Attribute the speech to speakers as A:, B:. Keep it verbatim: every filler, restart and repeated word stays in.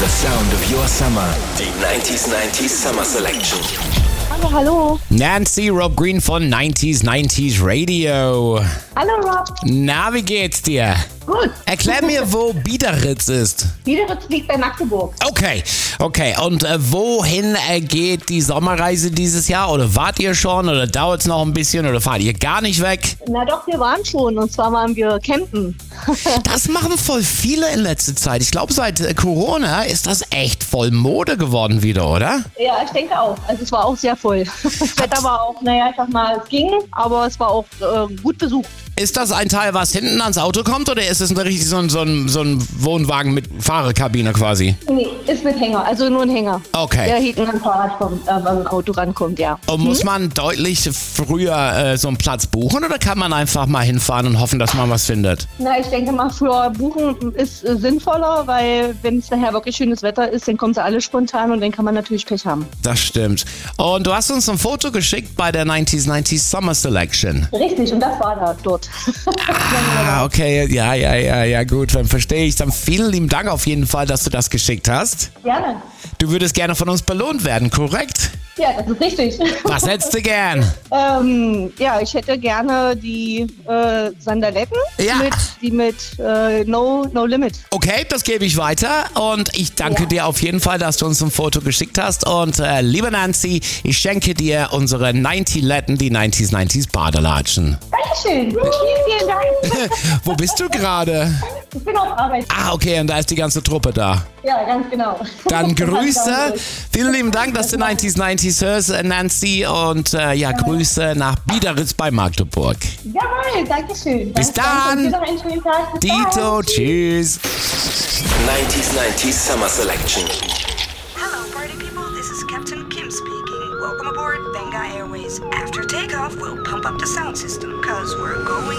A: The sound of your summer. Die nineties nineties Summer Selection.
B: Hallo, hallo.
C: Nancy, Rob Green von nineties nineties Radio.
B: Hallo, Rob.
C: Na, wie geht's dir?
B: Gut.
C: Erklär mir, wo Biederitz ist.
B: Biederitz liegt bei Magdeburg.
C: Okay, okay. Und äh, wohin äh, geht die Sommerreise dieses Jahr? Oder wart ihr schon? Oder dauert es noch ein bisschen? Oder fahrt ihr gar nicht weg?
B: Na doch, wir waren schon. Und zwar waren wir campen.
C: Das machen voll viele in letzter Zeit. Ich glaube, seit äh, Corona ist das echt voll Mode geworden wieder, oder?
B: Ja, ich denke auch. Also es war auch sehr voll. Das Wetter war auch, naja, ich sag mal, es ging. Aber es war auch äh, gut besucht.
C: Ist das ein Teil, was hinten ans Auto kommt, oder ist es ein richtig so ein, so ein, so ein Wohnwagen mit Fahrerkabine quasi?
B: Nee, ist mit Hänger. Also nur ein Hänger.
C: Okay.
B: Der hinten am Fahrrad kommt, äh, am Auto rankommt, ja.
C: Und muss man deutlich früher äh, so einen Platz buchen, oder kann man einfach mal hinfahren und hoffen, dass man was findet?
B: Na, ich denke mal, für Buchen ist äh, sinnvoller, weil wenn es nachher wirklich schönes Wetter ist, dann kommen sie alle spontan und dann kann man natürlich Pech haben.
C: Das stimmt. Und du hast uns ein Foto geschickt bei der nineties nineties Summer Selection.
B: Richtig, und das war da dort.
C: Ah, okay, ja, ja, ja, ja, gut, dann verstehe ich. Dann vielen lieben Dank auf jeden Fall, dass du das geschickt hast.
B: Gerne.
C: Du würdest gerne von uns belohnt werden, korrekt?
B: Ja, das ist richtig.
C: Was hättest du gern?
B: ähm, ja, ich hätte gerne die äh, Sandaletten,
C: Ja.
B: mit, die mit äh, no, no Limit.
C: Okay, das gebe ich weiter und ich danke
B: Ja.
C: dir auf jeden Fall, dass du uns ein Foto geschickt hast. Und äh, liebe Nancy, ich schenke dir unsere neunzig-Letten, die nineties nineties Badelatschen.
B: Dankeschön. Vielen, vielen Dank.
C: Wo bist du gerade?
B: Ich bin auf Arbeit.
C: Ah, okay, und da ist die ganze Truppe da.
B: Ja, ganz genau.
C: Dann Grüße. Vielen lieben Dank, dass du nineties nineties hörst, äh, Nancy. Und äh, ja, Grüße nach Biederitz bei Magdeburg.
B: Jawohl, danke schön.
C: Bis
B: Danke,
C: dann.
B: Danke. Dir noch einen schönen Tag. Bis
C: Dito,
B: bald.
C: tschüss.
A: nineties nineties Summer Selection.
D: Hello, party people. This is Captain Kim speaking. Welcome aboard Benga Airways. After takeoff, we'll pump up the sound system, cause we're going